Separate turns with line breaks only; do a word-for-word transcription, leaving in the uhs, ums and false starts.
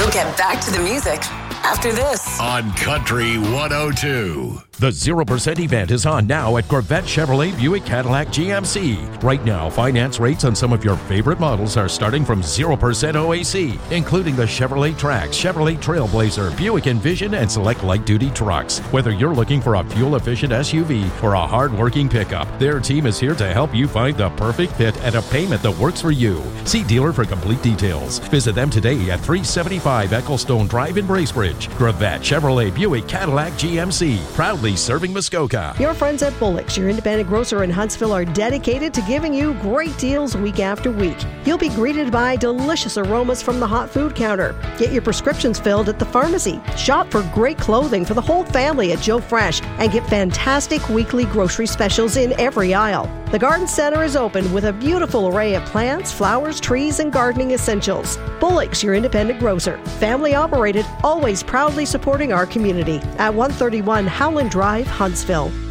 We'll get back to the music after this
on Country one oh two.
The zero percent event is on now at Corvette Chevrolet Buick Cadillac G M C. Right now, finance rates on some of your favorite models are starting from zero percent O A C, including the Chevrolet Trax, Chevrolet Trailblazer, Buick Envision, and select light-duty trucks. Whether you're looking for a fuel-efficient S U V or a hard-working pickup, their team is here to help you find the perfect fit at a payment that works for you. See dealer for complete details. Visit them today at three seventy-five Ecclestone Drive in Bracebridge. Corvette Chevrolet Buick Cadillac G M C, proudly serving Muskoka.
Your friends at Bullock's, your independent grocer in Huntsville, are dedicated to giving you great deals week after week. You'll be greeted by delicious aromas from the hot food counter. Get your prescriptions filled at the pharmacy. Shop for great clothing for the whole family at Joe Fresh and get fantastic weekly grocery specials in every aisle. The garden center is open with a beautiful array of plants, flowers, trees, and gardening essentials. Bullock's, your independent grocer. Family operated, always proudly supporting our community at one thirty-one Howland Drive, Huntsville.